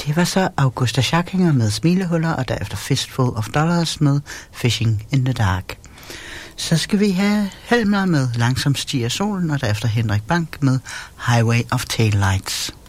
Det var så Augusta Schackinger med Smilehuller, og derefter Fistful of Dollars med Fishing in the Dark. Så skal vi have Helmer med Langsomt stiger solen, og derefter Henrik Bank med Highway of Taillights.